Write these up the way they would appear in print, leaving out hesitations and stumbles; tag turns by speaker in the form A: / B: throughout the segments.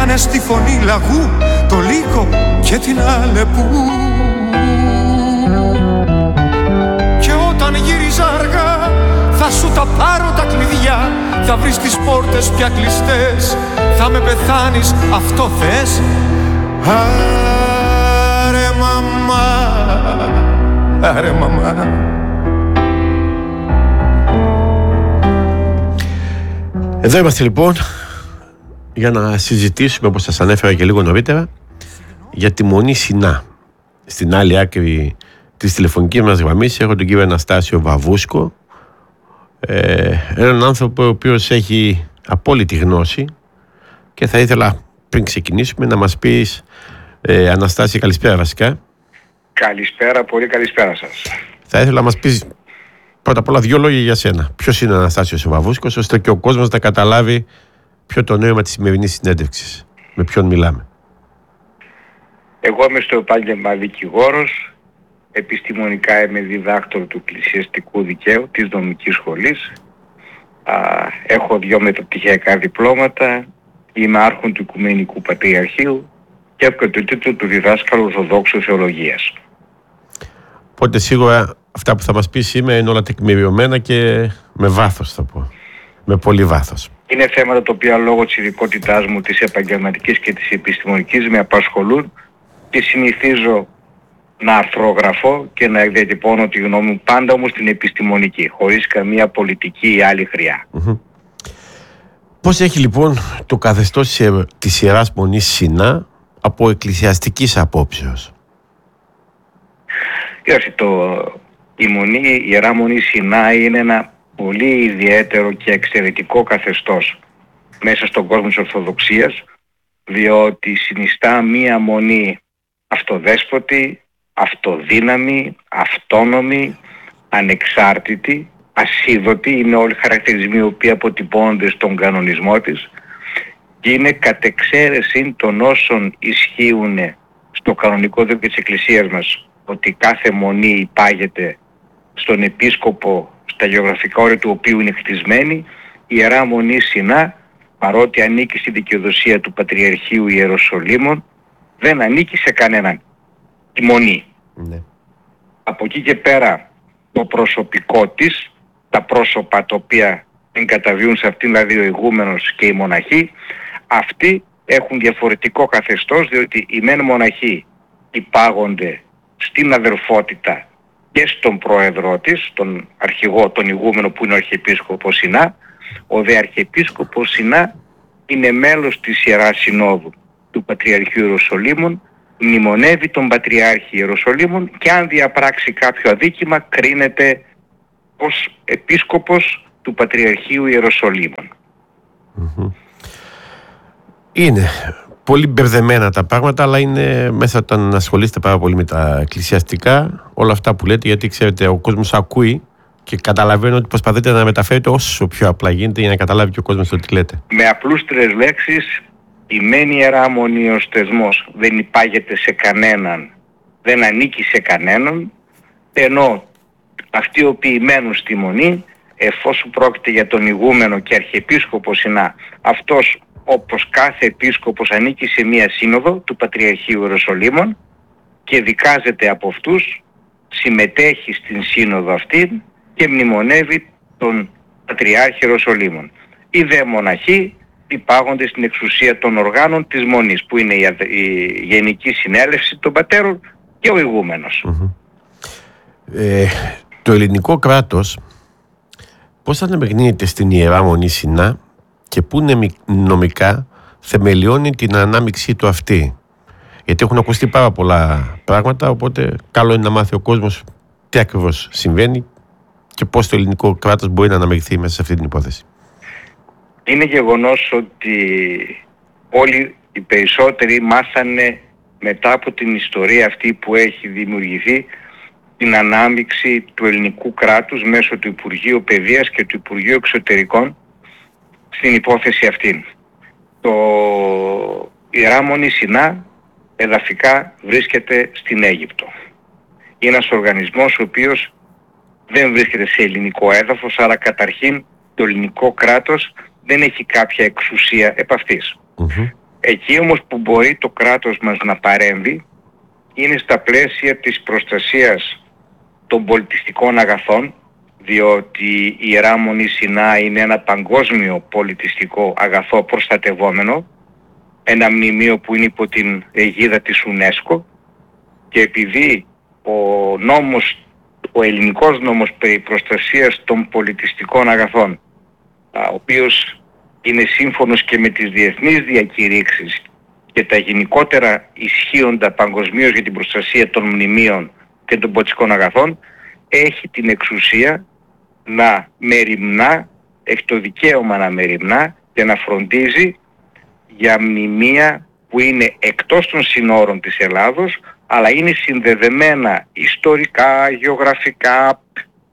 A: έκανες τη φωνή λαγού, το λύκο και την Αλεπού. Και όταν γύριζα αργά θα σου τα πάρω τα κλειδιά, θα βρεις τις πόρτες πια κλειστές, θα με πεθάνεις, αυτό θες? Άρε μαμά, άρε μαμά.
B: Εδώ είμαστε λοιπόν για να συζητήσουμε, όπως σας ανέφερα και λίγο νωρίτερα, για τη Μονή Σινά. Στην άλλη άκρη της τηλεφωνικής μας γραμμής έχω τον κύριο Αναστάσιο Βαβούσκο, έναν άνθρωπο ο οποίος έχει απόλυτη γνώση, και θα ήθελα πριν ξεκινήσουμε να μας πεις, Αναστάση, καλησπέρα βασικά.
C: Καλησπέρα, πολύ καλησπέρα σας.
B: Θα ήθελα να μας πεις πρώτα απ' όλα δύο λόγια για σένα. Ποιος είναι ο Αναστάσιος Βαβούσκος, ώστε και ο κόσμος να καταλάβει ποιο το νόημα της σημερινής συνέντευξης, με ποιον μιλάμε.
C: Εγώ είμαι στο επάγγελμα δικηγόρος, επιστημονικά είμαι διδάκτορ του εκκλησιαστικού δικαίου της νομικής σχολής, έχω 2 μεταπτυχιακά διπλώματα, είμαι άρχον του Οικουμενικού Πατριαρχείου και έχω το τίτλο του διδάσκαλου Ορθοδόξου Θεολογίας.
B: Οπότε σίγουρα αυτά που θα μας πεις σήμερα είναι όλα τεκμηριωμένα και με βάθος, θα πω. Με πολύ βάθος. Είναι
C: θέματα τα οποία λόγω της ειδικότητάς μου, της επαγγελματικής και της επιστημονικής, με απασχολούν και συνηθίζω να αρθρογραφώ και να διατυπώνω τη γνώμη μου, πάντα όμως την επιστημονική, χωρίς καμία πολιτική ή άλλη χρειά.
B: Πώς έχει λοιπόν το καθεστώς της Ιεράς Μονής Σινά από εκκλησιαστικής απόψεως?
C: Η Ιερά Μονή Σινά είναι ένα πολύ ιδιαίτερο και εξαιρετικό καθεστώς μέσα στον κόσμο της Ορθοδοξίας, διότι συνιστά μία μονή αυτοδέσποτη, αυτοδύναμη, αυτόνομη, ανεξάρτητη, ασίδωτη. Είναι όλοι οι χαρακτηρισμοί οι οποίοι αποτυπώνονται στον κανονισμό της και είναι κατ' εξαίρεση των όσων ισχύουν στο κανονικό δίκαιο της Εκκλησίας μας, ότι κάθε μονή υπάγεται στον επίσκοπο, στα γεωγραφικά όρια του οποίου είναι χτισμένη. Η Ιερά Μονή Σινά, παρότι ανήκει στη δικαιοδοσία του Πατριαρχείου Ιεροσολύμων, δεν ανήκει σε κανέναν. Η μονή.
B: Ναι.
C: Από εκεί και πέρα το προσωπικό της, τα πρόσωπα τα οποία εγκαταβιούν σε αυτήν, δηλαδή ο ηγούμενος και οι μοναχοί, αυτοί έχουν διαφορετικό καθεστώς, διότι οι μεν μοναχοί υπάγονται στην αδερφότητα και στον πρόεδρό της, τον αρχηγό, τον ηγούμενο που είναι ο Αρχιεπίσκοπος Σινά. Ο δε Αρχιεπίσκοπος Σινά είναι μέλος της Ιεράς Συνόδου του Πατριαρχείου Ιεροσολύμων, μνημονεύει τον Πατριάρχη Ιεροσολύμων και αν διαπράξει κάποιο αδίκημα κρίνεται ως επίσκοπος του Πατριαρχείου Ιεροσολύμων.
B: Είναι πολύ μπερδεμένα τα πράγματα, αλλά είναι μέσα όταν ασχολείστε πάρα πολύ με τα εκκλησιαστικά, όλα αυτά που λέτε, γιατί ξέρετε, ο κόσμος ακούει και καταλαβαίνει ότι προσπαθείτε να μεταφέρετε όσο πιο απλά γίνεται για να καταλάβει και ο κόσμος το τι λέτε.
C: Με απλούστερες λέξεις, η μεν Ιερά Μονή ως θεσμός δεν υπάγεται σε κανέναν, δεν ανήκει σε κανέναν, ενώ αυτοί οι οποίοι μένουν στη Μονή, εφόσον πρόκειται για τον ηγούμενο και Αρχιεπίσκοπο Σινά, αυτός όπως κάθε επίσκοπος ανήκει σε μία σύνοδο του Πατριαρχείου Ιεροσολύμων και δικάζεται από αυτούς, συμμετέχει στην σύνοδο αυτή και μνημονεύει τον Πατριάρχη Ιεροσολύμων. Οι δε μοναχοί υπάγονται στην εξουσία των οργάνων της Μονής, που είναι η Γενική Συνέλευση των Πατέρων και ο ηγούμενος.
B: Το ελληνικό κράτος πώς αναμειγνύεται στην Ιερά Μονή Σινά και πού νομικά θεμελιώνει την ανάμειξή του αυτή? Γιατί έχουν ακουστεί πάρα πολλά πράγματα, οπότε καλό είναι να μάθει ο κόσμος τι ακριβώς συμβαίνει και πώς το ελληνικό κράτος μπορεί να αναμειχθεί μέσα σε αυτή την υπόθεση.
C: Είναι γεγονός ότι όλοι οι περισσότεροι μάθανε μετά από την ιστορία αυτή που έχει δημιουργηθεί την ανάμειξη του ελληνικού κράτους μέσω του Υπουργείου Παιδείας και του Υπουργείου Εξωτερικών στην υπόθεση αυτή. Η Ιερά Μονή Σινά εδαφικά βρίσκεται στην Αίγυπτο. Είναι ένας οργανισμός ο οποίος δεν βρίσκεται σε ελληνικό έδαφος, άρα καταρχήν το ελληνικό κράτος δεν έχει κάποια εξουσία επ' αυτής. Εκεί όμως που μπορεί το κράτος μας να παρέμβει είναι στα πλαίσια της προστασίας των πολιτιστικών αγαθών, διότι η Ιερά Μονή Σινά είναι ένα παγκόσμιο πολιτιστικό αγαθό προστατευόμενο, ένα μνημείο που είναι υπό την αιγίδα της UNESCO, και επειδή ο ελληνικός νόμος περί προστασίας των πολιτιστικών αγαθών, ο οποίος είναι σύμφωνος και με τις διεθνείς διακηρύξεις και τα γενικότερα ισχύοντα παγκοσμίως για την προστασία των μνημείων και των πολιτιστικών αγαθών, έχει την εξουσία να μεριμνά, έχει το δικαίωμα να μεριμνά και να φροντίζει για μνημεία που είναι εκτός των συνόρων της Ελλάδος, αλλά είναι συνδεδεμένα ιστορικά, γεωγραφικά,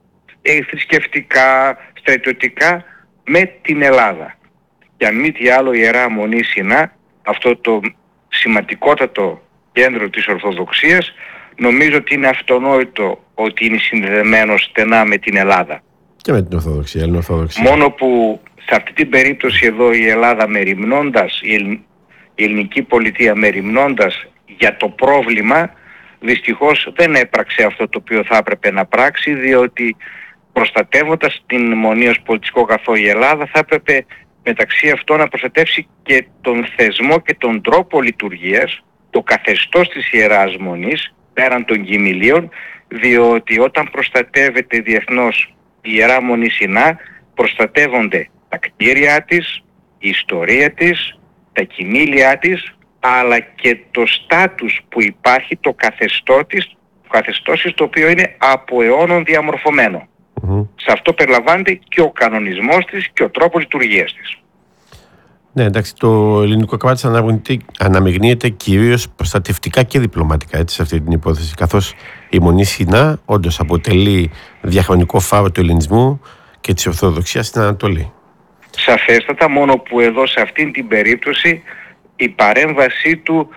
C: θρησκευτικά, στρατιωτικά με την Ελλάδα. Και αν μη τι άλλο, η Ιερά Μονή Σινά, αυτό το σημαντικότατο κέντρο της Ορθοδοξίας, νομίζω ότι είναι αυτονόητο ότι είναι συνδεδεμένο στενά με την Ελλάδα.
B: Και με την Ορθοδοξία, Ελληνοορθοδοξία.
C: Μόνο που σε αυτή την περίπτωση εδώ η Ελλάδα μεριμνώντας, η ελληνική πολιτεία μεριμνώντας για το πρόβλημα, δυστυχώς δεν έπραξε αυτό το οποίο θα έπρεπε να πράξει, διότι προστατεύοντας την Μονή ως πολιτιστικό αγαθό η Ελλάδα θα έπρεπε μεταξύ αυτών να προστατεύσει και τον θεσμό και τον τρόπο λειτουργίας, το καθεστώς της Ιεράς Μονής, πέραν των κοιμηλίων, διότι όταν προστατεύεται διεθνώς η Ιερά Μονή Σινά, προστατεύονται τα κτίρια της, η ιστορία της, τα κοιμήλια της, αλλά και το στάτους που υπάρχει, το καθεστώς της, το οποίο είναι από αιώνων διαμορφωμένο. Σε αυτό περιλαμβάνεται και ο κανονισμός της και ο τρόπος λειτουργίας της.
B: Ναι, εντάξει, το ελληνικό κράτος αναμειγνύεται κυρίως προστατευτικά και διπλωματικά, έτσι, σε αυτή την υπόθεση, καθώς η Μονή Σινά όντως αποτελεί διαχρονικό φάρο του ελληνισμού και της Ορθοδοξίας στην Ανατολή.
C: Σαφέστατα, μόνο που εδώ σε αυτήν την περίπτωση η παρέμβασή του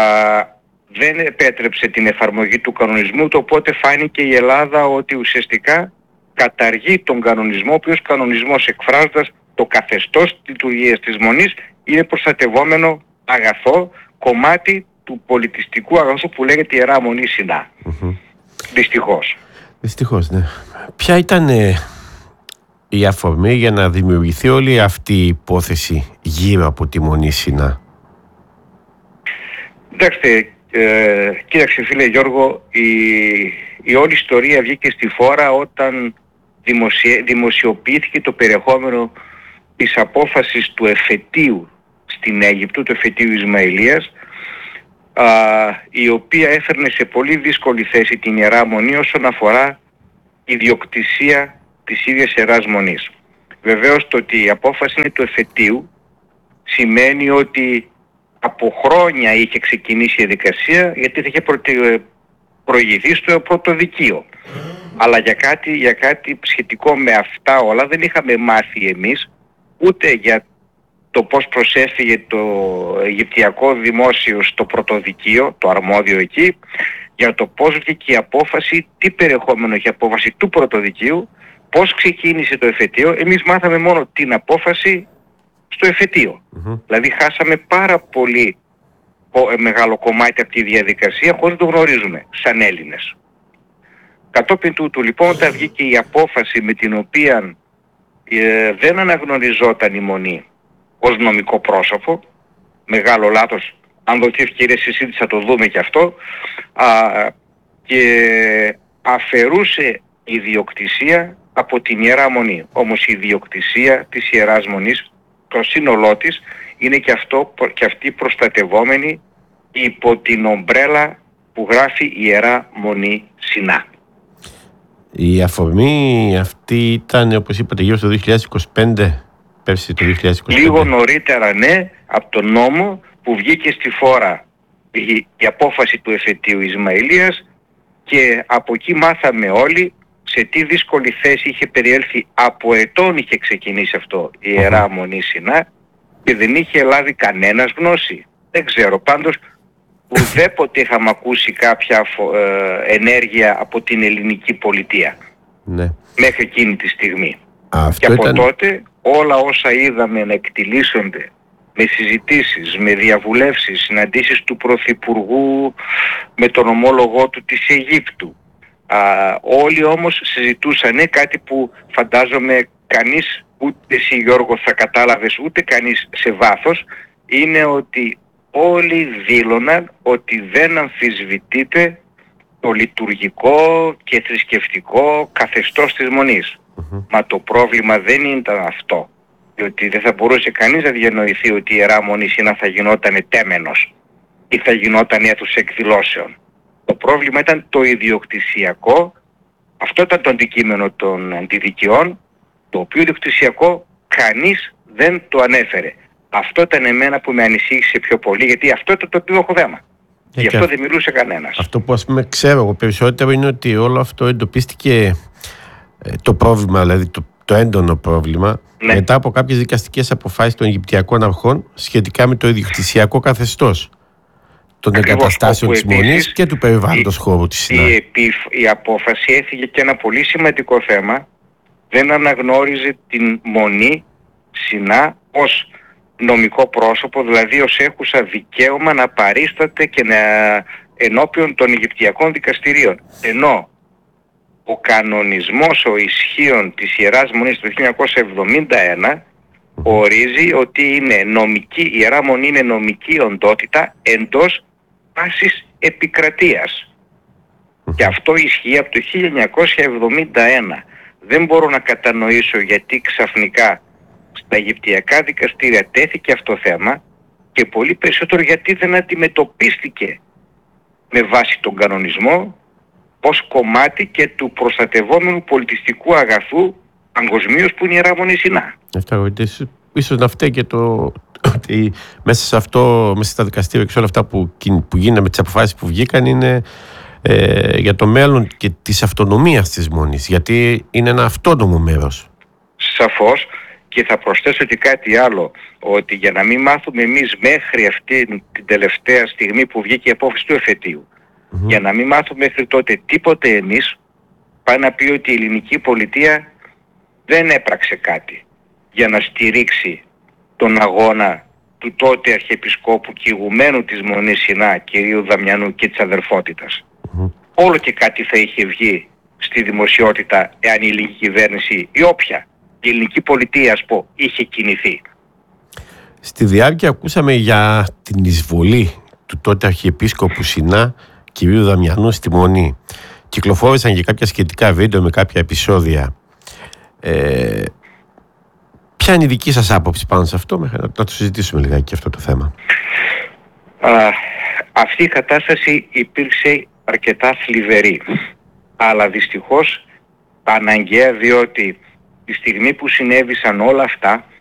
C: δεν επέτρεψε την εφαρμογή του κανονισμού, το οπότε φάνηκε η Ελλάδα ότι ουσιαστικά καταργεί τον κανονισμό, ο οποίος κανονισμός, εκφράζοντας το καθεστώς λειτουργίας της Μονής, είναι προστατευόμενο αγαθό, κομμάτι του πολιτιστικού αγαθού που λέγεται Ιερά Μονή Σινά. Δυστυχώς.
B: Δυστυχώς, ναι. Ποια ήταν η αφορμή για να δημιουργηθεί όλη αυτή η υπόθεση γύρω από τη Μονή Σινά?
C: Κοιτάξτε, κοίταξε φίλε Γιώργο, η όλη ιστορία βγήκε στη φόρα όταν δημοσιοποιήθηκε το περιεχόμενο της απόφασης του εφετείου στην Αίγυπτο, του εφετείου Ισμαηλίας, η οποία έφερνε σε πολύ δύσκολη θέση την Ιερά Μονή όσον αφορά ιδιοκτησία της ίδιας Ιεράς Μονής. Βεβαίως το ότι η απόφαση είναι του εφετείου σημαίνει ότι από χρόνια είχε ξεκινήσει η διαδικασία, γιατί θα είχε προηγηθεί στο πρωτοδικείο. Αλλά για κάτι σχετικό με αυτά όλα δεν είχαμε μάθει εμείς, ούτε για το πώς προσέφυγε το Αιγυπτιακό Δημόσιο στο πρωτοδικείο, το αρμόδιο εκεί, για το πώς βγήκε η απόφαση, τι περιεχόμενο έχει η απόφαση του πρωτοδικείου, πώς ξεκίνησε το εφετείο. Εμείς μάθαμε μόνο την απόφαση στο εφετείο. Δηλαδή χάσαμε πάρα πολύ μεγάλο κομμάτι από τη διαδικασία χωρίς να το γνωρίζουμε σαν Έλληνες. Κατόπιν τούτου λοιπόν, όταν βγήκε η απόφαση με την οποία δεν αναγνωριζόταν η Μονή ως νομικό πρόσωπο, μεγάλο λάθος, αν δοθεί ευκαιρία στη συζήτηση θα το δούμε και αυτό, και αφαιρούσε ιδιοκτησία από την Ιερά Μονή. Όμως η ιδιοκτησία της Ιεράς Μονής, το σύνολό της, είναι και αυτή προστατευόμενη υπό την ομπρέλα που γράφει Ιερά Μονή Σινά.
B: Η αφορμή αυτή ήταν, όπως είπατε, γύρω στο 2025, πέρσι το 2025.
C: Λίγο νωρίτερα, ναι, από τον νόμο που βγήκε στη φόρα η απόφαση του εφετείου Ισμαηλίας, και από εκεί μάθαμε όλοι σε τι δύσκολη θέση είχε περιέλθει, από ετών είχε ξεκινήσει αυτό η Ιερά Μονή Σινά και δεν είχε λάβει κανένας γνώση. Δεν ξέρω, πάντως ουδέποτε είχαμε ακούσει κάποια ενέργεια από την ελληνική πολιτεία.
B: Ναι.
C: Μέχρι εκείνη τη στιγμή.
B: Αυτό
C: και από τότε όλα όσα είδαμε να εκτιλήσονται με συζητήσεις, με διαβουλεύσεις, συναντήσεις του Πρωθυπουργού με τον ομόλογό του της Αιγύπτου. Όλοι όμως συζητούσαν κάτι που φαντάζομαι κανείς, ούτε εσύ Γιώργο θα κατάλαβες, ούτε κανείς σε βάθος, είναι ότι όλοι δήλωναν ότι δεν αμφισβητείται το λειτουργικό και θρησκευτικό καθεστώς της Μονής. Μα το πρόβλημα δεν ήταν αυτό, διότι δεν θα μπορούσε κανείς να διανοηθεί ότι η Ιερά Μονή Σινά θα γινόταν τέμενος ή θα γινόταν αίθουσα εκδηλώσεων. Το πρόβλημα ήταν το ιδιοκτησιακό, αυτό ήταν το αντικείμενο των αντιδικιών, το οποίο ιδιοκτησιακό κανείς δεν το ανέφερε. Αυτό ήταν εμένα που με ανησύχησε πιο πολύ, γιατί αυτό ήταν το επίμαχο θέμα. Γι' αυτό δεν μιλούσε κανένας.
B: Αυτό που ξέρω εγώ περισσότερο είναι ότι όλο αυτό εντοπίστηκε, το πρόβλημα, δηλαδή το έντονο πρόβλημα, μετά από κάποιες δικαστικές αποφάσεις των Αιγυπτιακών αρχών σχετικά με το ιδιοκτησιακό καθεστώς των εγκαταστάσεων της Μονής και του περιβάλλοντος χώρου της Σινά.
C: Η απόφαση έφυγε και ένα πολύ σημαντικό θέμα. Δεν αναγνώριζε την Μονή Σινά ως νομικό πρόσωπο, δηλαδή ως έχουσα δικαίωμα να παρίσταται και ενώπιον των Αιγυπτιακών δικαστηρίων. Ενώ ο κανονισμός ο ισχύων της Ιεράς Μονής του 1971 ορίζει ότι είναι νομική, η Ιερά Μονή είναι νομική οντότητα εντός πάσης επικρατείας. Και αυτό ισχύει από το 1971. Δεν μπορώ να κατανοήσω γιατί ξαφνικά στα Αιγυπτιακά δικαστήρια τέθηκε αυτό το θέμα και πολύ περισσότερο γιατί δεν αντιμετωπίστηκε με βάση τον κανονισμό ως κομμάτι και του προστατευόμενου πολιτιστικού αγαθού παγκοσμίως που είναι η Ιερά Μονή Σινά.
B: Ίσως να φταίει και το ότι μέσα στα δικαστήρια και σε όλα αυτά που γίνανε με τις αποφάσεις που βγήκαν είναι για το μέλλον και της αυτονομίας της Μονής, γιατί είναι ένα αυτόνομο μέρος.
C: Σαφώς. Και θα προσθέσω και κάτι άλλο, ότι για να μην μάθουμε εμείς μέχρι αυτή την τελευταία στιγμή που βγήκε η απόφαση του εφετείου, για να μην μάθουμε μέχρι τότε τίποτε εμείς, πάει να πει ότι η ελληνική πολιτεία δεν έπραξε κάτι για να στηρίξει τον αγώνα του τότε Αρχιεπισκόπου και ηγουμένου της Μονής Σινά, κυρίου Δαμιανού και της αδερφότητας. Όλο και κάτι θα είχε βγει στη δημοσιότητα εάν η ελληνική κυβέρνηση ή όποια η ελληνική πολιτεία, ας πω, είχε κινηθεί.
B: Στη διάρκεια ακούσαμε για την εισβολή του τότε Αρχιεπίσκοπου Σινά, κυρίου Δαμιανού, στη Μονή. Κυκλοφόρησαν και κάποια σχετικά βίντεο με κάποια επεισόδια. Ποια είναι η δική σας άποψη πάνω σε αυτό, μέχρι να το συζητήσουμε λιγάκι και αυτό το θέμα.
C: Αυτή η κατάσταση υπήρξε αρκετά θλιβερή, αλλά δυστυχώς αναγκαία, διότι τη στιγμή που συνέβησαν όλα αυτά